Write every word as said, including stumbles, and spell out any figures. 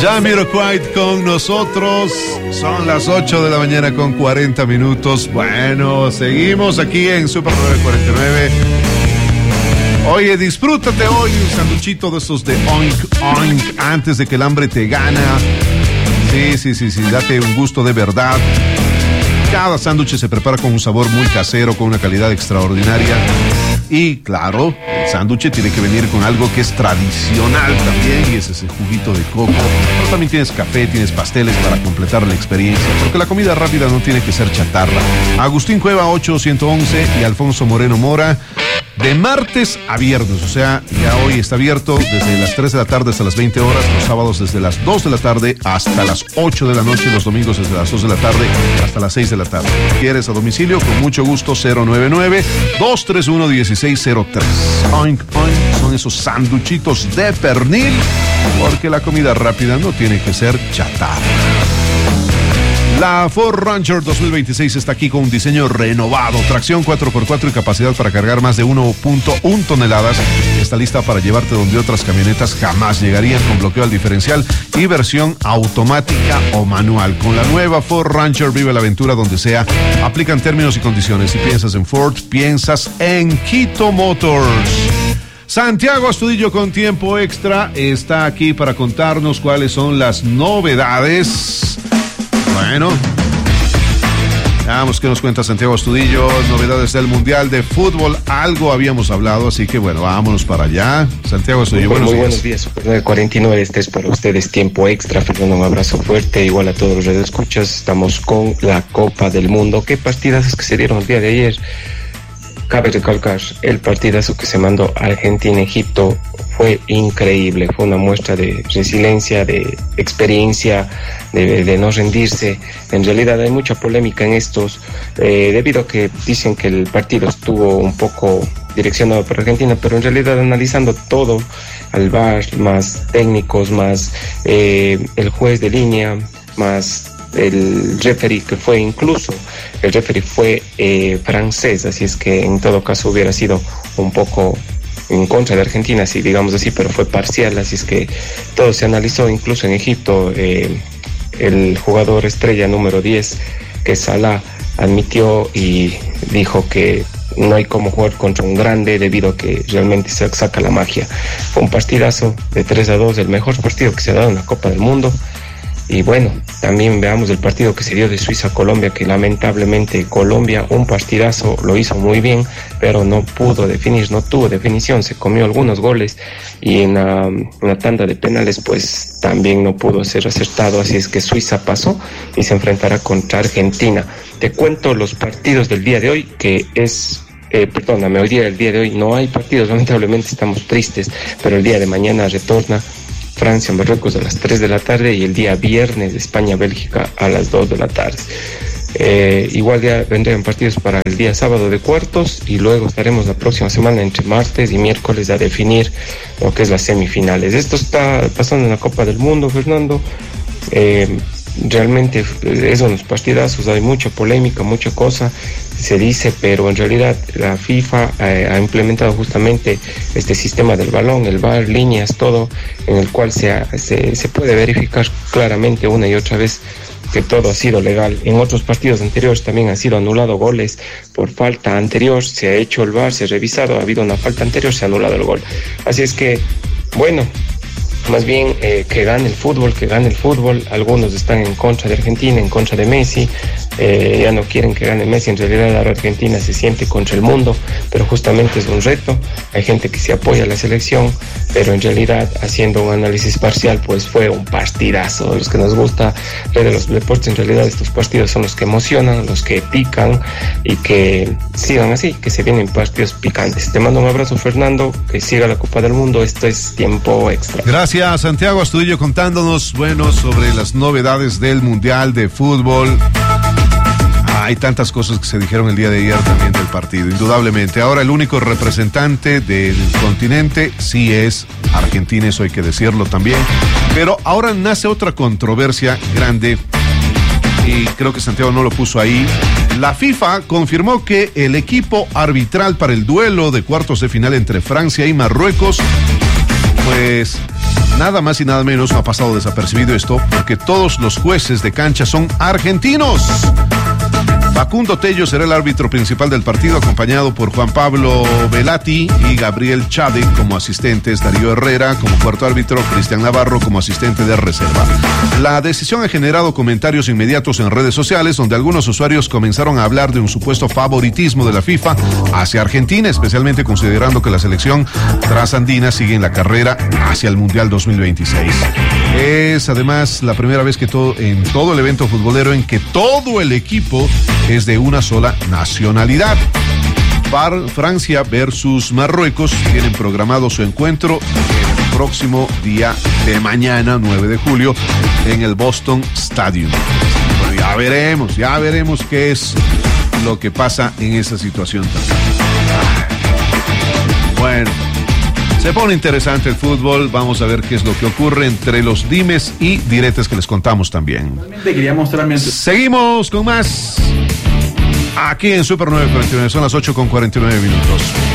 Jamiroquai con nosotros. Son las ocho de la mañana con cuarenta minutos. Bueno, seguimos aquí en Super nueve cuarenta y nueve. Oye, disfrútate hoy un sanduchito de esos de oink oink antes de que el hambre te gana. Sí, sí, sí, sí, date un gusto de verdad. Cada sándwich se prepara con un sabor muy casero, con una calidad extraordinaria. Y claro, el sándwich tiene que venir con algo que es tradicional también, y ese es el juguito de coco. Pero también tienes café, tienes pasteles para completar la experiencia, porque la comida rápida no tiene que ser chatarra. Agustín Cueva ochocientos once y Alfonso Moreno Mora, de martes a viernes, o sea, ya hoy está abierto desde las tres de la tarde hasta las veinte horas, los sábados desde las dos de la tarde hasta las ocho de la noche, los domingos desde las dos de la tarde hasta las seis de la tarde. ¿Quieres a domicilio? Con mucho gusto, cero nueve nueve, dos tres uno, uno seis cero tres. Oink, oink, son esos sanduchitos de pernil, porque la comida rápida no tiene que ser chatarra. La Ford Ranger dos mil veintiséis está aquí con un diseño renovado, tracción cuatro por cuatro y capacidad para cargar más de uno punto uno toneladas. Está lista para llevarte donde otras camionetas jamás llegarían, con bloqueo al diferencial y versión automática o manual. Con la nueva Ford Ranger vive la aventura donde sea. Aplican términos y condiciones. Si piensas en Ford, piensas en Quito Motors. Santiago Astudillo con tiempo extra está aquí para contarnos cuáles son las novedades. Bueno, veamos qué nos cuenta Santiago Astudillo. Novedades del Mundial de Fútbol. Algo habíamos hablado, así que bueno, vámonos para allá. Santiago Astudillo, muy, buenos muy días. buenos días, Super nueve cuarenta y nueve. Este es para ustedes tiempo extra. Fernando, un abrazo fuerte. Igual a todos los radioescuchas. Estamos con la Copa del Mundo. ¿Qué partidazos que se dieron el día de ayer? Cabe recalcar, el partidazo que se mandó Argentina-Egipto fue increíble, fue una muestra de resiliencia, de experiencia, de, de no rendirse. En realidad hay mucha polémica en estos, eh, debido a que dicen que el partido estuvo un poco direccionado por Argentina, pero en realidad analizando todo, al V A R, más técnicos, más eh, el juez de línea, más el referee, que fue incluso, el referee fue eh, francés, así es que en todo caso hubiera sido un poco en contra de Argentina, si digamos así, pero fue parcial, así es que todo se analizó. Incluso en Egipto, eh, el jugador estrella número diez, que es Salah, admitió y dijo que no hay como jugar contra un grande debido a que realmente se saca la magia. Fue un partidazo de tres a dos, el mejor partido que se ha dado en la Copa del Mundo. Y bueno, también veamos el partido que se dio de Suiza a Colombia, que lamentablemente Colombia, un partidazo, lo hizo muy bien, pero no pudo definir, no tuvo definición, se comió algunos goles y en la, en la tanda de penales pues también no pudo ser acertado, así es que Suiza pasó y se enfrentará contra Argentina. Te cuento los partidos del día de hoy, que es... Eh, perdóname, hoy día, el día de hoy no hay partidos, lamentablemente estamos tristes, pero el día de mañana retorna Francia, Marruecos a las tres de la tarde y el día viernes España, Bélgica a las dos de la tarde. Eh, igual ya vendrán partidos para el día sábado de cuartos y luego estaremos la próxima semana entre martes y miércoles a definir lo que es las semifinales. Esto está pasando en la Copa del Mundo, Fernando. Eh, realmente es unos partidazos, hay mucha polémica, mucha cosa se dice, pero en realidad la FIFA eh, ha implementado justamente este sistema del balón, el V A R, líneas, todo, en el cual se, ha, se, se puede verificar claramente una y otra vez que todo ha sido legal. En otros partidos anteriores también han sido anulados goles por falta anterior, se ha hecho el V A R, se ha revisado, ha habido una falta anterior, se ha anulado el gol. Así es que, bueno, más bien eh, que gane el fútbol, que gane el fútbol. Algunos están en contra de Argentina, en contra de Messi, eh, ya no quieren que gane Messi. En realidad ahora Argentina se siente contra el mundo, pero justamente es un reto. Hay gente que se apoya a la selección, pero en realidad, haciendo un análisis parcial, pues fue un partidazo. Los que nos gusta ver de los deportes, en realidad estos partidos son los que emocionan, los que pican, y que sigan así, que se vienen partidos picantes. Te mando un abrazo, Fernando, que siga la Copa del Mundo. Esto es tiempo extra. Gracias. Gracias, Santiago Astudillo, contándonos, bueno, sobre las novedades del Mundial de Fútbol. Ah, hay tantas cosas que se dijeron el día de ayer también del partido, indudablemente. Ahora el único representante del continente sí es Argentina, eso hay que decirlo también. Pero ahora nace otra controversia grande y creo que Santiago no lo puso ahí. La FIFA confirmó que el equipo arbitral para el duelo de cuartos de final entre Francia y Marruecos Pues nada más y nada menos no ha pasado desapercibido esto, porque todos los jueces de cancha son argentinos. Facundo Tello será el árbitro principal del partido, acompañado por Juan Pablo Velati y Gabriel Chávez como asistentes, Darío Herrera como cuarto árbitro, Cristian Navarro como asistente de reserva. La decisión ha generado comentarios inmediatos en redes sociales, donde algunos usuarios comenzaron a hablar de un supuesto favoritismo de la FIFA hacia Argentina, especialmente considerando que la selección trasandina sigue en la carrera hacia el Mundial dos mil veintiséis. Es además la primera vez que todo, en todo el evento futbolero en que todo el equipo es de una sola nacionalidad. Par- Francia versus Marruecos tienen programado su encuentro el próximo día de mañana, nueve de julio, en el Boston Stadium. Bueno, ya veremos, ya veremos qué es lo que pasa en esa situación también. Bueno, se pone interesante el fútbol. Vamos a ver qué es lo que ocurre entre los dimes y diretes que les contamos también. Quería mostrarme... Seguimos con más aquí en Super nueve cuarenta y nueve. Son las ocho con cuarenta y nueve minutos.